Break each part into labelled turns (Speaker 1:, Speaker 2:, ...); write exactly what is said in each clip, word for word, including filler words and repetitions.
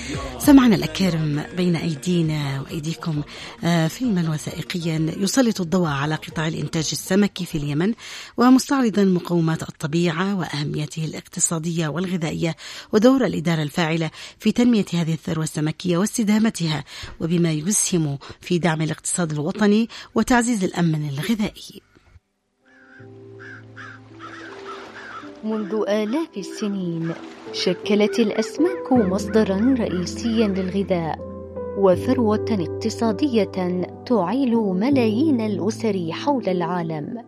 Speaker 1: سمعنا الأكارم بين أيدينا وأيديكم فيلما وثائقيا يسلط الضوء على قطاع الإنتاج السمكي في اليمن، ومستعرضا مقومات الطبيعة وأهميته الاقتصادية والغذائية ودور الإدارة الفاعلة في تنمية هذه الثروة السمكية واستدامتها، وبما يسهم في دعم الاقتصاد الوطني وتعزيز الأمن الغذائي.
Speaker 2: منذ آلاف السنين شكلت الأسماك مصدراً رئيسياً للغذاء وثروة اقتصادية تعيل ملايين الأسر حول العالم،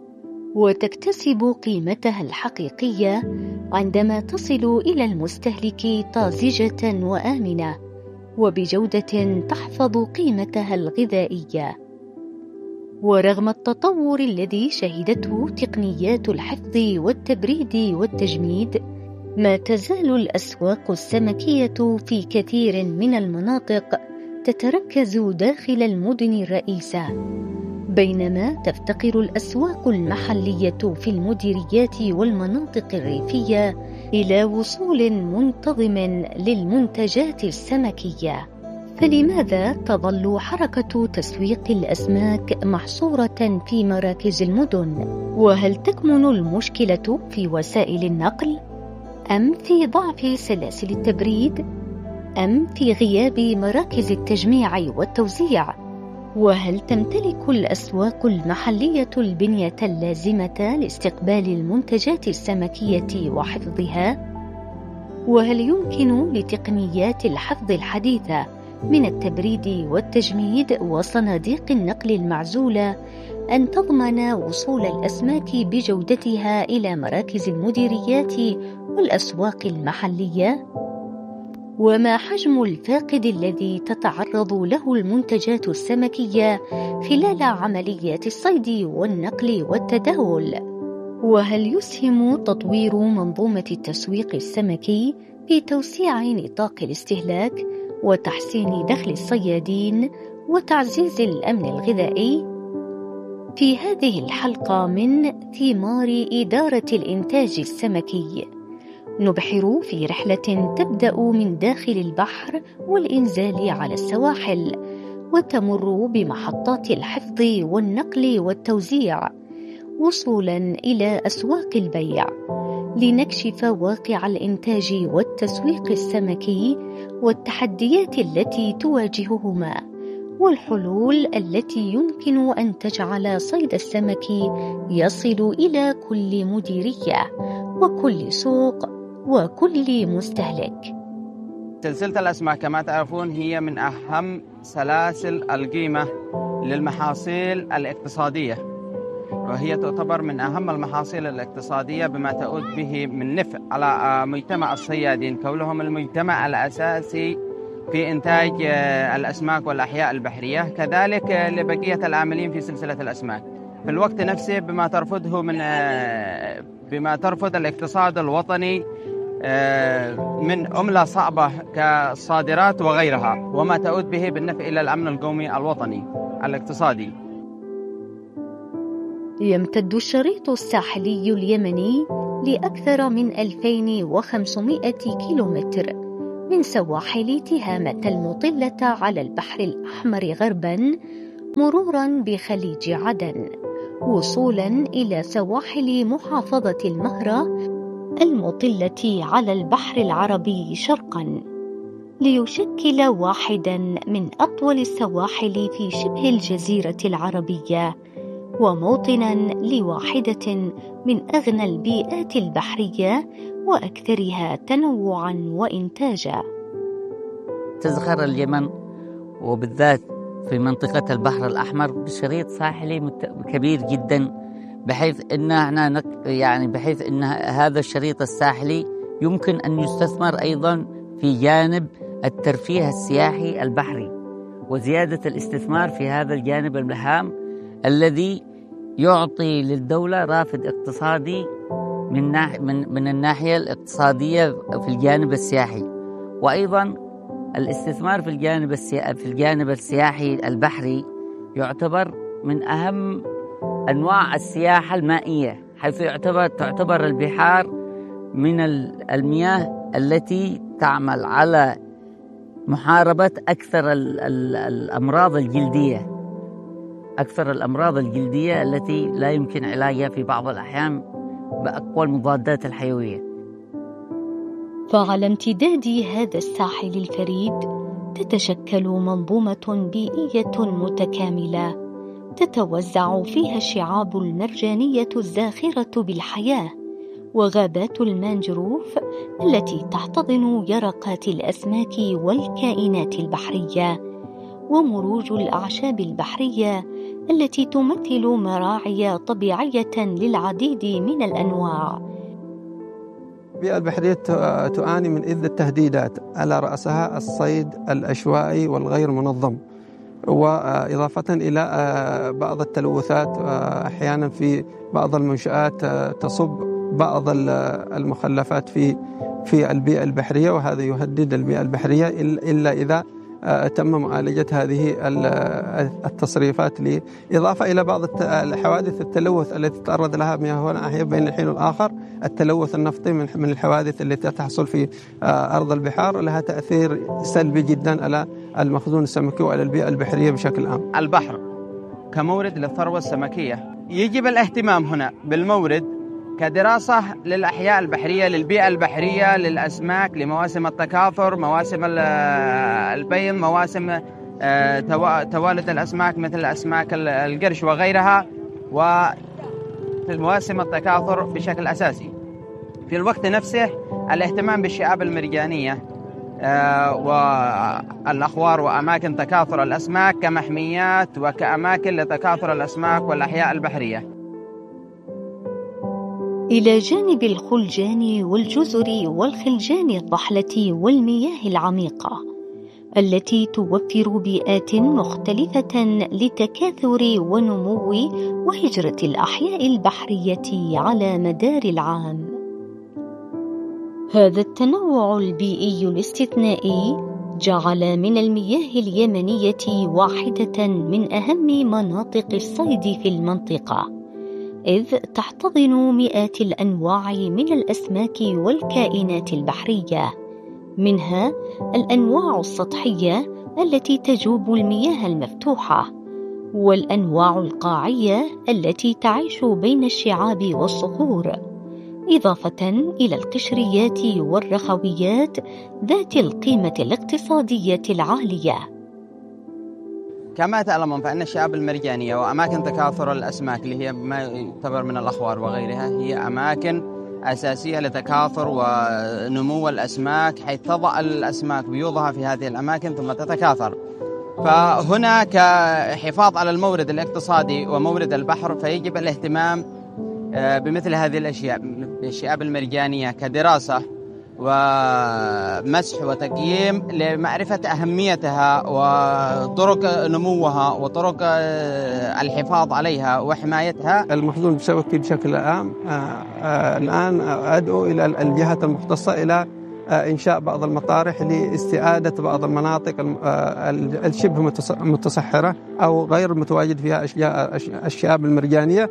Speaker 2: وتكتسب قيمتها الحقيقية عندما تصل إلى المستهلك طازجة وآمنة وبجودة تحفظ قيمتها الغذائية. ورغم التطور الذي شهدته تقنيات الحفظ والتبريد والتجميد، ما تزال الأسواق السمكية في كثير من المناطق تتركز داخل المدن الرئيسة، بينما تفتقر الأسواق المحلية في المديريات والمناطق الريفية إلى وصول منتظم للمنتجات السمكية. فلماذا تظل حركة تسويق الأسماك محصورة في مراكز المدن؟ وهل تكمن المشكلة في وسائل النقل؟ أم في ضعف سلاسل التبريد؟ أم في غياب مراكز التجميع والتوزيع؟ وهل تمتلك الأسواق المحلية البنية اللازمة لاستقبال المنتجات السمكية وحفظها؟ وهل يمكن لتقنيات الحفظ الحديثة من التبريد والتجميد وصناديق النقل المعزولة أن تضمن وصول الأسماك بجودتها إلى مراكز المديريات والأسواق المحلية؟ وما حجم الفاقد الذي تتعرض له المنتجات السمكية خلال عمليات الصيد والنقل والتداول؟ وهل يسهم تطوير منظومة التسويق السمكي في توسيع نطاق الاستهلاك وتحسين دخل الصيادين وتعزيز الأمن الغذائي؟ في هذه الحلقة من ثمار إدارة الإنتاج السمكي نبحر في رحلة تبدأ من داخل البحر والإنزال على السواحل، وتمر بمحطات الحفظ والنقل والتوزيع وصولا إلى أسواق البيع، لنكشف واقع الإنتاج والتسويق السمكي والتحديات التي تواجههما، والحلول التي يمكن أن تجعل صيد السمك يصل إلى كل مديرية وكل سوق وكل مستهلك.
Speaker 3: سلسلة الأسماك كما تعرفون هي من أهم سلاسل القيمة للمحاصيل الاقتصادية، وهي تعتبر من أهم المحاصيل الاقتصادية بما تعود به من نفع على مجتمع الصيادين، كونهم المجتمع الأساسي في إنتاج الأسماك والأحياء البحرية، كذلك لبقية العاملين في سلسلة الأسماك. في الوقت نفسه بما ترفضه من بما ترفض الاقتصاد الوطني من عملة صعبة كالصادرات وغيرها، وما تعود به بالنفع إلى الأمن القومي الوطني الاقتصادي.
Speaker 2: يمتد الشريط الساحلي اليمني لأكثر من ألفين وخمسمائة كيلومتر من سواحل تهامة المطلة على البحر الأحمر غرباً، مروراً بخليج عدن، وصولاً إلى سواحل محافظة المهرة المطلة على البحر العربي شرقاً، ليشكل واحداً من أطول السواحل في شبه الجزيرة العربية، وموطناً لواحدة من أغنى البيئات البحرية وأكثرها تنوعاً وإنتاجاً.
Speaker 4: تزخر اليمن وبالذات في منطقة البحر الأحمر بشريط ساحلي كبير جداً، بحيث إن يعني بحيث إن هذا الشريط الساحلي يمكن أن يستثمر أيضاً في جانب الترفيه السياحي البحري وزيادة الاستثمار في هذا الجانب الهام الذي يعطي للدولة رافد اقتصادي من من من الناحية الاقتصادية في الجانب السياحي، وأيضا الاستثمار في الجانب السياحي في الجانب السياحي البحري يعتبر من أهم أنواع السياحة المائية، حيث يعتبر تعتبر البحار من المياه التي تعمل على محاربة أكثر ال ال الأمراض الجلدية أكثر الأمراض الجلدية التي لا يمكن علاجها في بعض الأحيان بأقوى المضادات الحيوية.
Speaker 2: فعلى امتداد هذا الساحل الفريد تتشكل منظومة بيئية متكاملة تتوزع فيها الشعاب المرجانية الزاخرة بالحياة، وغابات المانجروف التي تحتضن يرقات الأسماك والكائنات البحرية، ومروج الأعشاب البحرية التي تمثل مراعي طبيعية للعديد من الأنواع.
Speaker 5: البيئة البحرية تعاني من إحدى التهديدات على رأسها الصيد العشوائي والغير منظم، وإضافة إلى بعض التلوثات أحيانا في بعض المنشآت تصب بعض المخلفات في في البيئة البحرية، وهذا يهدد البيئة البحرية إلا إذا تم معالجة هذه التصريفات، إضافة إلى بعض الحوادث التلوث التي تتعرض لها مياهنا أحيانا بين الحين والآخر. التلوث النفطي من الحوادث التي تحصل في أرض البحار لها تأثير سلبي جدا على المخزون السمكي وعلى البيئة البحرية بشكل عام.
Speaker 3: البحر كمورد للثروة السمكية يجب الاهتمام هنا بالمورد كدراسة للأحياء البحرية، للبيئة البحرية، للأسماك، لمواسم التكاثر، مواسم البيض، مواسم توالد الأسماك مثل أسماك القرش وغيرها، ومواسم التكاثر بشكل أساسي. في الوقت نفسه الاهتمام بالشعاب المرجانية والأخوار وأماكن تكاثر الأسماك كمحميات وكأماكن لتكاثر الأسماك والأحياء البحرية.
Speaker 2: إلى جانب الخلجان والجزر والخلجان الضحلة والمياه العميقة التي توفر بيئات مختلفة لتكاثر ونمو وهجرة الأحياء البحرية على مدار العام. هذا التنوع البيئي الاستثنائي جعل من المياه اليمنية واحدة من أهم مناطق الصيد في المنطقة، إذ تحتضن مئات الأنواع من الأسماك والكائنات البحرية، منها الأنواع السطحية التي تجوب المياه المفتوحة، والأنواع القاعية التي تعيش بين الشعاب والصخور، إضافة إلى القشريات والرخويات ذات القيمة الاقتصادية العالية.
Speaker 3: كما تعلمون فإن الشعاب المرجانية وأماكن تكاثر الأسماك اللي هي ما يعتبر من الأخوار وغيرها هي أماكن أساسية لتكاثر ونمو الأسماك، حيث تضع الأسماك بيوضها في هذه الأماكن ثم تتكاثر. فهنا كحفاظ على المورد الاقتصادي ومورد البحر فيجب الاهتمام بمثل هذه الأشياء، الشعاب المرجانية كدراسة ومسح وتقييم لمعرفة أهميتها وطرق نموها وطرق الحفاظ عليها وحمايتها.
Speaker 5: المخزون السمكي بشكل عام الآن أدعو إلى الجهات المختصة إلى إنشاء بعض المطارح لاستعادة بعض المناطق الشبه متصحرة أو غير متواجد فيها الشعاب المرجانية،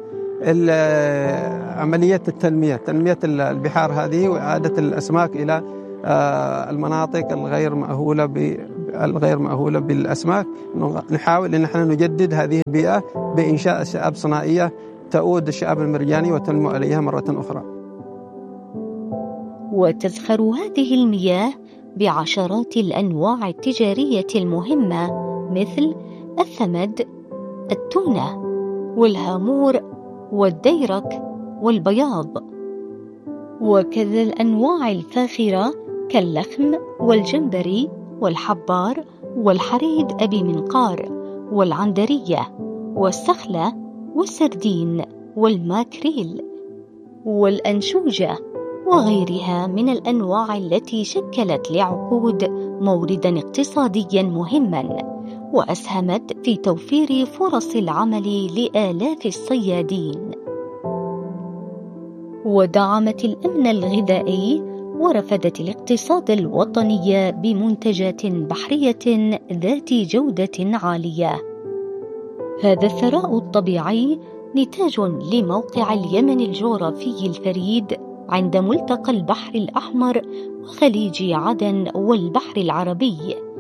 Speaker 5: عملية التنمية تنمية البحار هذه وإعادة الأسماك إلى المناطق الغير مأهولة الغير مأهولة بالأسماك. نحاول أن نحن نجدد هذه البيئة بإنشاء شعاب صناعية تعود الشعاب المرجاني وتنمو عليها مرة أخرى.
Speaker 2: وتزخر هذه المياه بعشرات الأنواع التجارية المهمة مثل الثمد، التونة، والهامور، والديرك، والبياض، وكذا الأنواع الفاخرة كاللخم والجمبري والحبار والحريد أبي منقار والعنderية والسخلة والسردين والماكريل والأنشوجة وغيرها من الأنواع التي شكلت لعقود مورداً اقتصادياً مهماً وأسهمت في توفير فرص العمل لآلاف الصيادين، ودعمت الأمن الغذائي ورفدت الاقتصاد الوطني بمنتجات بحرية ذات جودة عالية. هذا الثراء الطبيعي نتاج لموقع اليمن الجغرافي الفريد عند ملتقى البحر الأحمر وخليج عدن والبحر العربي،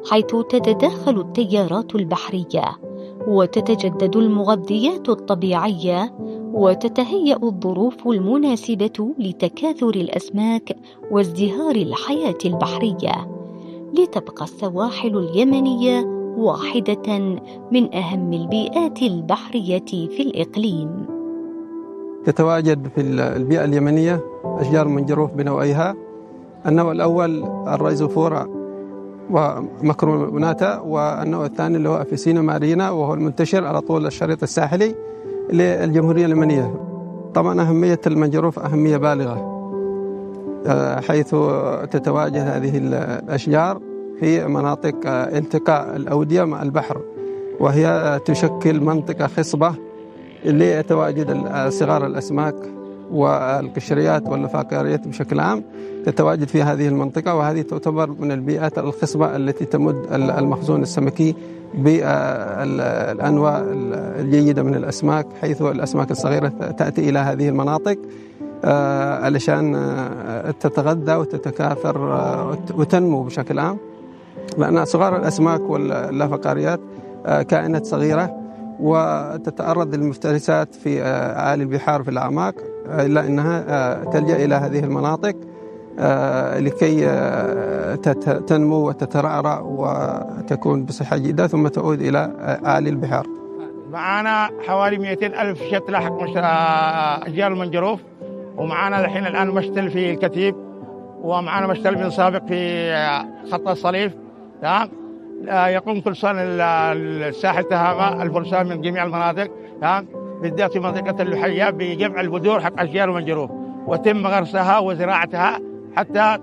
Speaker 2: حيث تتداخل التيارات البحرية وتتجدد المغذيات الطبيعية وتتهيأ الظروف المناسبة لتكاثر الأسماك وازدهار الحياة البحرية، لتبقى السواحل اليمنية واحدة من أهم البيئات البحرية في الإقليم.
Speaker 5: تتواجد في البيئة اليمنية أشجار المنجروف بنوعيها. النوع الأول الريزوفورا ومكروناتا، والنوع الثاني اللي هو أفيسينا مارينا، وهو المنتشر على طول الشريط الساحلي للجمهورية اليمنية. طبعا أهمية المنجروف أهمية بالغة، حيث تتواجد هذه الأشجار في مناطق التقاء الأودية مع البحر، وهي تشكل منطقة خصبة لتواجد صغار الأسماك والقشريات والفقاريات بشكل عام تتواجد في هذه المنطقة، وهذه تعتبر من البيئات الخصبة التي تمد المخزون السمكي بالأنواع الجيدة من الأسماك، حيث الأسماك الصغيرة تأتي إلى هذه المناطق علشان تتغذى وتتكاثر وتنمو بشكل عام، لأن صغار الأسماك واللافقاريات كائنات صغيرة وتتعرض للمفترسات في أعالي البحار في الأعماق، إلا أنها تلجأ إلى هذه المناطق لكي تنمو وتترعرع وتكون بصحة جيدة ثم تعود إلى أعالي البحار.
Speaker 6: معنا حوالي مئتين ألف شتلة حق أشجار المنجروف، ومعنا الحين الآن مشتل في الكتيب، ومعنا مشتل من سابق في خط الصليف. تمام. يقوم كل سنة الساحل تهامة الفرسان من جميع المناطق، تمام، بالذات في منطقة اللحية بجمع البذور حق أشجار المنجروف، وتم غرسها وزراعتها حتى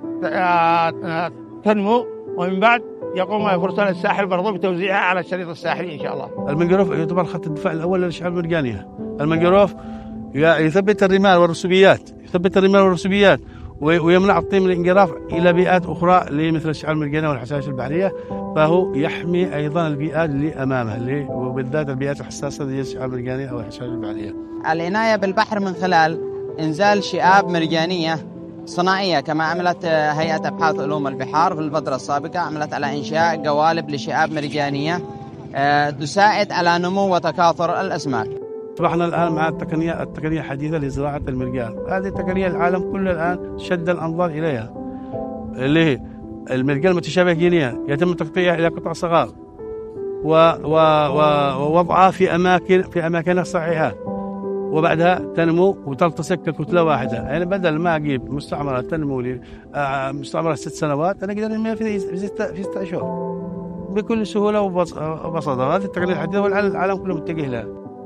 Speaker 6: تنمو، ومن بعد يقوم فرسان الساحل برضو بتوزيعها على الشريط الساحلي إن شاء الله.
Speaker 7: المنجروف يعتبر خط الدفاع الأول للشعاب المرجانية. المنجروف يثبت الرمال والرسوبيات، يثبت الرمال والرسوبيات ويمنع الطين من الانجراف إلى بيئات أخرى مثل الشعاب المرجانية والحشائش البحرية، فهو يحمي أيضا البيئات اللي أمامه، وبالذات البيئات الحساسة زي الشعاب المرجانية أو الحشائش البحرية.
Speaker 3: العناية بالبحر من خلال إنزال شعاب مرجانية صناعية، كما عملت هيئة أبحاث علوم البحار في الفترة السابقة، عملت على إنشاء قوالب لشعاب مرجانية تساعد على نمو وتكاثر الأسماك.
Speaker 7: أصبحنا الآن مع التقنية التقنية الحديثة لزراعة المرجان. هذه التقنية العالم كله الآن شد الأنظار إليها، اللي هي المرجان المتشابه جينيا يتم تقطيعها إلى قطع صغار ووضعها في أماكن في أماكنها الصحيحة، وبعدها تنمو وتلتصق ككتلة واحدة. يعني بدل ما أجيب مستعمرة تنمو لي مستعمرة ست سنوات، أنا أقدر أنميها في ستة في ستة أشهر بكل سهولة وبساطة. هذه التقنية الحديثة والعالم كله متجه لها.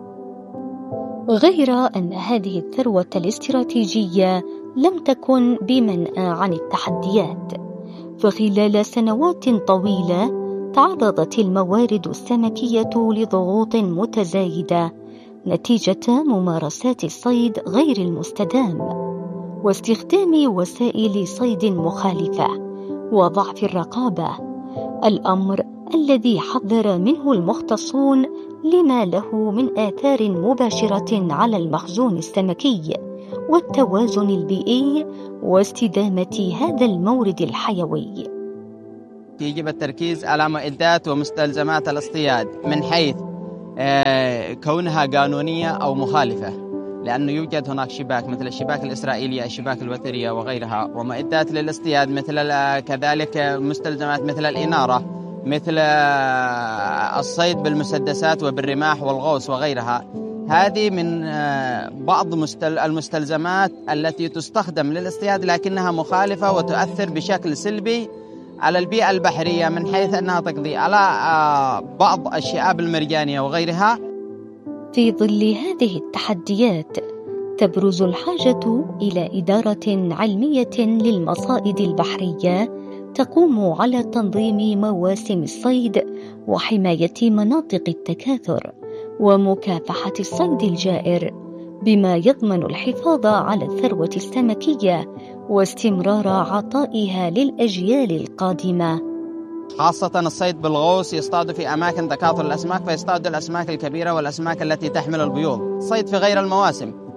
Speaker 2: غير أن هذه الثروة الاستراتيجية لم تكن بمنأى عن التحديات، فخلال سنوات طويلة تعرضت الموارد السمكية لضغوط متزايدة نتيجة ممارسات الصيد غير المستدام واستخدام وسائل صيد مخالفة وضعف الرقابة، الأمر الذي حذر منه المختصون لما له من آثار مباشرة على المخزون السمكي والتوازن البيئي واستدامة هذا المورد الحيوي.
Speaker 3: يجب التركيز على معدات ومستلزمات الاصطياد من حيث كونها قانونية أو مخالفة، لأنه يوجد هناك شباك مثل الشباك الإسرائيلية، الشباك الوترية وغيرها، ومعدات للاصطياد مثل كذلك مستلزمات مثل الإنارة، مثل الصيد بالمسدسات وبالرماح والغوص وغيرها. هذه من بعض المستلزمات التي تستخدم للاصطياد، لكنها مخالفة وتؤثر بشكل سلبي على البيئة البحرية من حيث أنها تقضي على بعض الشعاب المرجانية وغيرها.
Speaker 2: في ظل هذه التحديات تبرز الحاجة إلى إدارة علمية للمصائد البحرية تقوم على تنظيم مواسم الصيد وحماية مناطق التكاثر ومكافحة الصيد الجائر، بما يضمن الحفاظ على الثروة السمكية واستمرار عطائها للأجيال القادمة.
Speaker 3: خاصة الصيد بالغوص يصطاد في أماكن تكاثر الأسماك، فيصطاد الأسماك الكبيرة والأسماك التي تحمل البيوض. الصيد في غير المواسم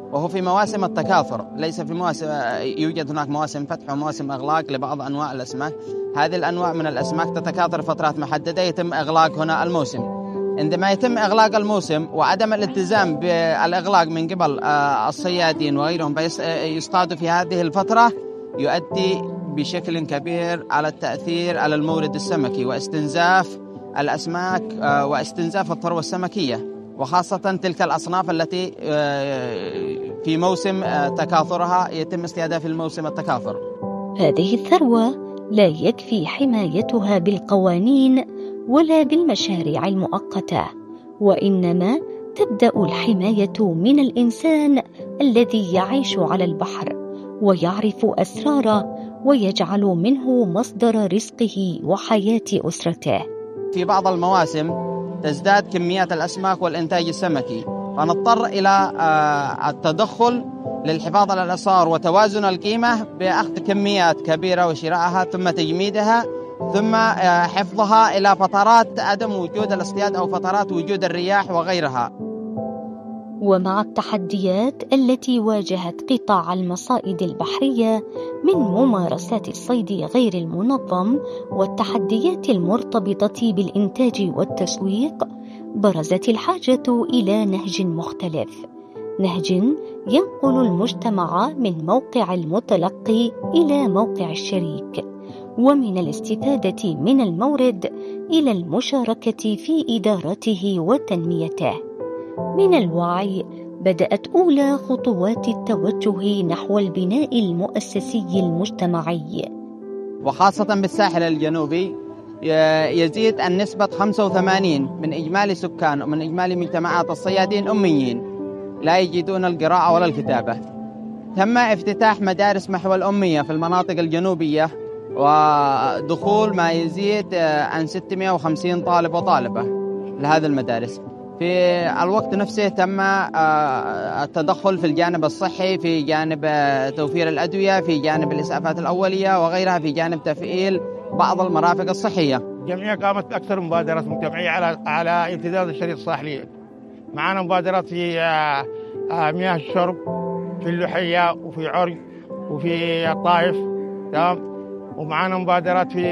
Speaker 3: وهو في مواسم التكاثر، ليس في مواسم. يوجد هناك مواسم فتح ومواسم إغلاق لبعض أنواع الأسماك. هذه الأنواع من الأسماك تتكاثر فترات محددة، يتم إغلاق هنا الموسم. عندما يتم إغلاق الموسم وعدم الالتزام بالإغلاق من قبل الصيادين وغيرهم فيصطادوا في هذه الفترة، يؤدي بشكل كبير على التأثير على المورد السمكي واستنزاف الأسماك واستنزاف الثروة السمكية، وخاصة تلك الأصناف التي في موسم تكاثرها يتم اصطيادها في الموسم التكاثر.
Speaker 2: هذه الثروة لا يكفي حمايتها بالقوانين ولا بالمشاريع المؤقتة، وإنما تبدأ الحماية من الإنسان الذي يعيش على البحر ويعرف أسراره ويجعل منه مصدر رزقه وحياة أسرته.
Speaker 3: في بعض المواسم تزداد كميات الأسماك والإنتاج السمكي، فنضطر إلى التدخل للحفاظ على الأسعار وتوازن القيمة بأخذ كميات كبيرة وشرائها ثم تجميدها ثم حفظها إلى فترات عدم وجود الاصطياد أو فترات وجود الرياح وغيرها.
Speaker 2: ومع التحديات التي واجهت قطاع المصائد البحرية من ممارسات الصيد غير المنظم والتحديات المرتبطة بالإنتاج والتسويق، برزت الحاجة إلى نهج مختلف، نهج ينقل المجتمع من موقع المتلقي إلى موقع الشريك، ومن الاستفادة من المورد إلى المشاركة في إدارته وتنميته. من الوعي بدأت أولى خطوات التوجه نحو البناء المؤسسي المجتمعي،
Speaker 3: وخاصة بالساحل الجنوبي يزيد النسبة خمسة وثمانين من إجمالي سكان ومن إجمالي مجتمعات الصيادين أميين لا يجيدون القراءة ولا الكتابة. تم افتتاح مدارس محو الأمية في المناطق الجنوبية ودخول ما يزيد عن ستمائة وخمسين طالب وطالبة لهذه المدارس. في الوقت نفسه تم التدخل في الجانب الصحي، في جانب توفير الأدوية، في جانب الإسعافات الأولية وغيرها، في جانب تفعيل بعض المرافق الصحية.
Speaker 6: الجمعية قامت بأكثر مبادرات مجتمعية على على امتداد الشريط الساحلي. معنا مبادرات في مياه الشرب في اللحية وفي عرج وفي الطائف، تمام. ومعنا مبادرات في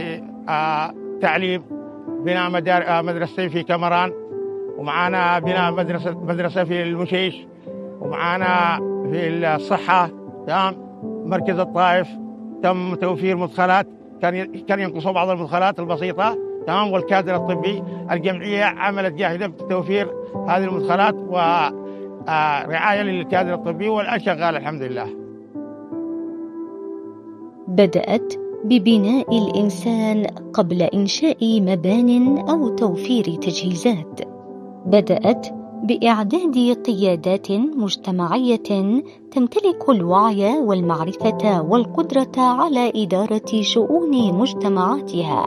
Speaker 6: تعليم، بناء مدرستين في كامران، ومعانا بناء مدرسة مدرسة في المشيش، ومعانا في الصحة، تمام. مركز الطائف تم توفير مدخلات، كان كان ينقصوا بعض المدخلات البسيطة، تمام. والكادر الطبي، الجمعية عملت جاهدة بتوفير هذه المدخلات ورعاية للكادر الطبي، والآن شغال الحمد لله.
Speaker 2: بدأت ببناء الإنسان قبل إنشاء مبان أو توفير تجهيزات. بدأت بإعداد قيادات مجتمعية تمتلك الوعي والمعرفة والقدرة على إدارة شؤون مجتمعاتها.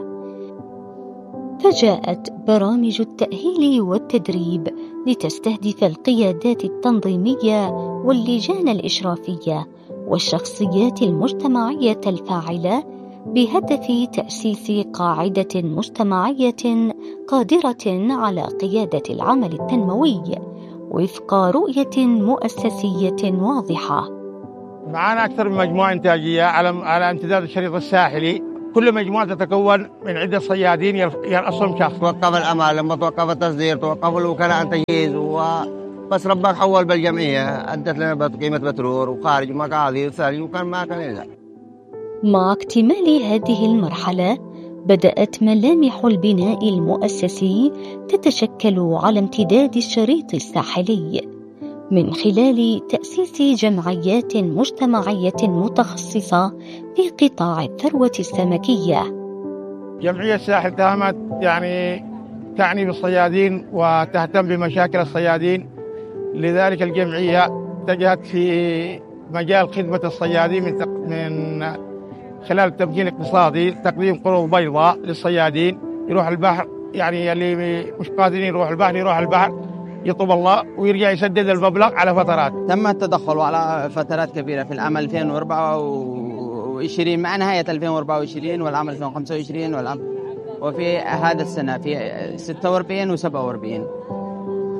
Speaker 2: فجاءت برامج التأهيل والتدريب لتستهدف القيادات التنظيمية واللجان الإشرافية والشخصيات المجتمعية الفاعلة بهدف تأسيس قاعدة مجتمعية قادرة على قيادة العمل التنموي وفق رؤية مؤسسية واضحة.
Speaker 6: معنا أكثر من مجموعة إنتاجية على على امتداد الشريط الساحلي. كل مجموعة تتكون من عدة صيادين يرأسهم شخص.
Speaker 8: توقف الأمل، لما توقف التصدير توقف الوكلاء عن تجهيز، وبس ربك حول بالجمعية أدت لنا قيمة بترول وخارج مقاضي ثاني، وكان ما كان إلا.
Speaker 2: مع اكتمال هذه المرحلة بدأت ملامح البناء المؤسسي تتشكل على امتداد الشريط الساحلي من خلال تأسيس جمعيات مجتمعية متخصصة في قطاع الثروة السمكية.
Speaker 6: جمعية الساحل تهمت يعني تعني بالصيادين وتهتم بمشاكل الصيادين، لذلك الجمعية اتجهت في مجال خدمة الصيادين من من خلال التمكين الاقتصادي، تقديم قروض بيضاء للصيادين يروح البحر، يعني اللي مش قادرين يروح البحر يروح البحر يطلب الله ويرجع يسدد المبلغ على فترات.
Speaker 3: تم التدخل على فترات كبيرة في العام ألفين وأربعة وعشرين مع نهاية ألفين وأربعة وعشرين والعام ألفين وخمسة وعشرين والعام وفي هذا السنة في ستة وأربعين وسبعة وأربعين.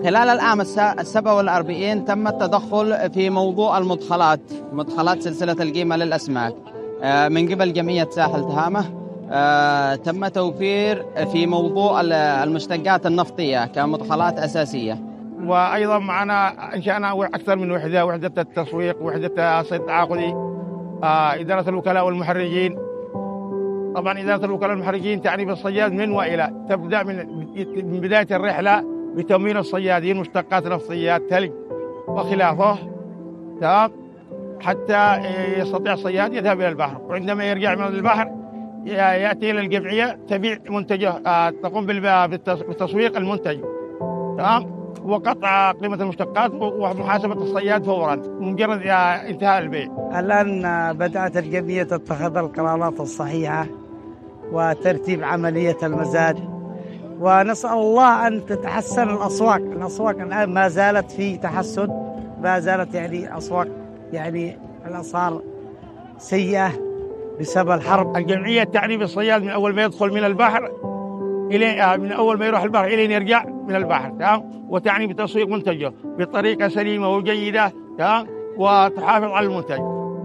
Speaker 3: خلال العام السابع والأربعين تم التدخل في موضوع المدخلات مدخلات سلسلة القيمة للأسماك من قبل جمعية ساحل تهامة. تم توفير في موضوع المشتقات النفطية كمدخلات أساسية.
Speaker 6: وأيضا معنا أنشأنا أكثر من وحدة، وحدة التسويق، وحدة الصيد التعاقدي، إدارة الوكلاء والمحرجين. طبعا إدارة الوكلاء والمحرجين تعني بالصياد من وإلى، تبدأ من بداية الرحلة بتموين الصيادين مشتقات نفطية، ثلج وخلافه، تمام، حتى يستطيع الصياد يذهب إلى البحر، وعندما يرجع من البحر يأتي إلى الجمعية تبيع منتجه، تقوم بالتسويق المنتج، تمام، وقطع قيمة المشتقات ومحاسبة الصياد فورا مجرد انتهاء البيع.
Speaker 9: الآن بدأت الجمعية تتخذ القرارات الصحيحة وترتيب عملية المزاد، ونسأل الله أن تتحسن الأسواق. الأسواق الآن ما زالت في تحسن، ما زالت يعني أسواق يعني الأسعار سيئة بسبب الحرب.
Speaker 6: الجمعية تعني بالصياد من أول ما يدخل من البحر إلى من أول ما يروح البحر إلى يرجع من البحر، تمام، وتعني بتسويق منتجه بطريقة سليمة وجيدة، تمام، وتحافظ على المنتج.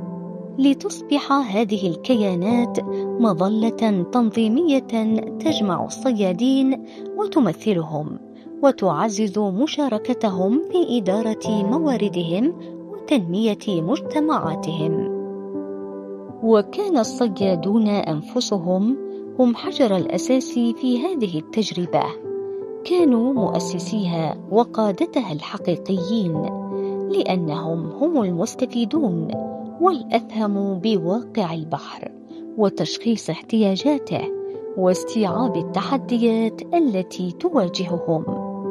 Speaker 2: لتصبح هذه الكيانات مظلة تنظيمية تجمع الصيادين وتمثلهم وتعزز مشاركتهم في إدارة مواردهم وتنمية مجتمعاتهم. وكان الصيادون أنفسهم هم حجر الأساس في هذه التجربة، كانوا مؤسسيها وقادتها الحقيقيين، لأنهم هم المستفيدون والأفهم بواقع البحر وتشخيص احتياجاته واستيعاب التحديات التي تواجههم.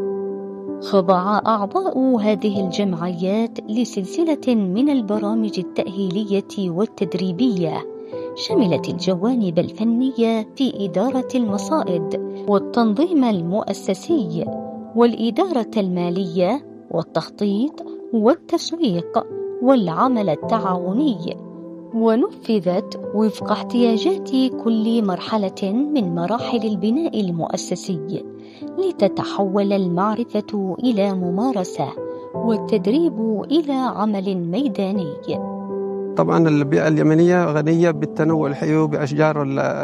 Speaker 2: خضع أعضاء هذه الجمعيات لسلسلة من البرامج التأهيلية والتدريبية شملت الجوانب الفنية في إدارة المصائد والتنظيم المؤسسي والإدارة المالية والتخطيط والتسويق والعمل التعاوني، ونفذت وفق احتياجات كل مرحلة من مراحل البناء المؤسسي لتتحول المعرفة إلى ممارسة والتدريب إلى عمل ميداني.
Speaker 5: طبعا البيئة اليمنية غنية بالتنوع الحيوي بأشجار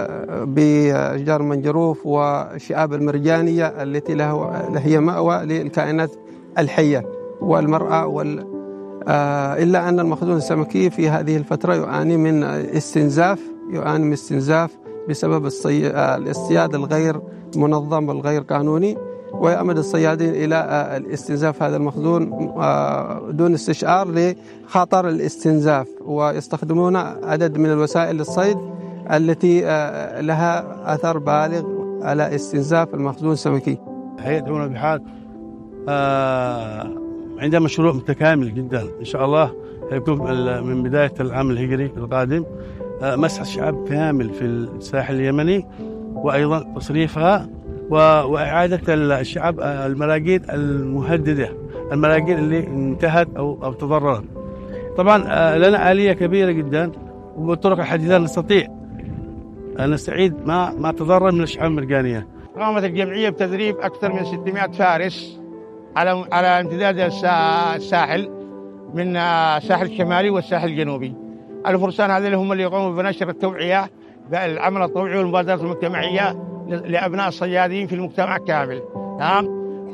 Speaker 5: بأشجار المنجروف والشعاب المرجانية التي له هي مأوى للكائنات الحية والمرأة وال إلا أن المخزون السمكي في هذه الفترة يعاني من استنزاف يعاني من استنزاف بسبب الاصطياد الغير منظم والغير قانوني، ويعمد الصيادين إلى الاستنزاف هذا المخزون دون استشعار لخطر الاستنزاف، ويستخدمون عدد من الوسائل للصيد التي لها أثر بالغ على استنزاف المخزون السمكي.
Speaker 7: هيئة علوم البحار عندها مشروع متكامل جدا إن شاء الله يكون من بداية العام الهجري القادم مسح شعاب كامل في الساحل اليمني، وأيضا تصريفها وإعادة الشعاب المراجيل المهددة، المراجيل اللي انتهت أو أو تضررت. طبعا لنا آلية كبيرة جدا وبالطرق الحديثة نستطيع أن نستعيد ما ما تضرر من الشعاب المرجانية.
Speaker 6: قامت الجمعية بتدريب أكثر من ستمائة فارس على على امتداد الساحل من الساحل الشمالي والساحل الجنوبي. الفرسان هذول هم اللي يقوموا بنشر التوعية بالعمل الطوعي والمبادرات المجتمعية لأبناء الصيادين في المجتمع كامل، تمام.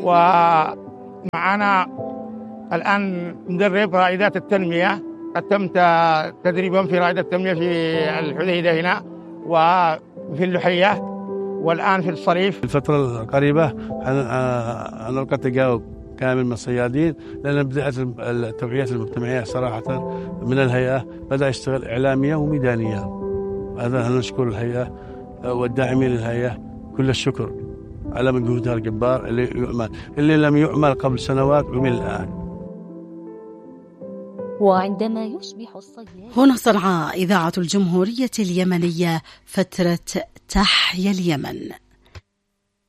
Speaker 6: ومعنا الآن مدرب رائدات التنمية، قد تم تدريبهم في رائدة التنمية في الحديدة هنا وفي اللحية والآن في الصريف.
Speaker 7: الفترة القريبة هنلقى تجاوب كامل من الصيادين، لأن بدأت التوعيات المجتمعية صراحة من الهيئة بدأ يشتغل إعلامية وميدانية. هذا نشكر الهيئة والداعمين للهيئة كل الشكر على مجهودها الجبار اللي يعمل اللي لم يعمل قبل سنوات ومن الآن.
Speaker 2: وعندما يصبح الصياد
Speaker 1: هنا صنعاء إذاعة الجمهورية اليمنية، فترة تحيا اليمن.